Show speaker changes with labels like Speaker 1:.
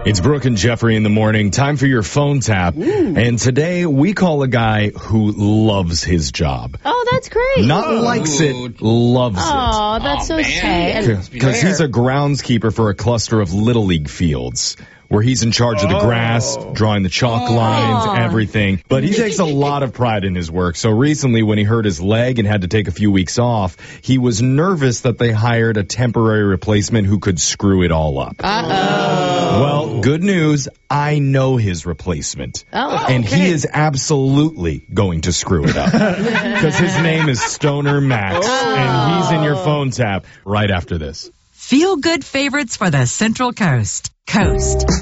Speaker 1: It's Brooke and Jeffrey in the morning. Time for your phone tap. And today we call a guy who loves his job.
Speaker 2: Oh, that's great.
Speaker 1: Not likes it, loves it.
Speaker 2: Oh, that's so sweet.
Speaker 1: Because he's a groundskeeper for a cluster of Little League fields, where he's in charge of the grass, drawing the chalk lines, everything. But he takes a lot of pride in his work. So recently, when he hurt his leg and had to take a few weeks off, he was nervous that they hired a temporary replacement who could screw it all up. Well, good news, I know his replacement. And he is absolutely going to screw it up. Because his name is Stoner Max, and he's in your phone tap right after this.
Speaker 3: Feel good favorites for the Central Coast.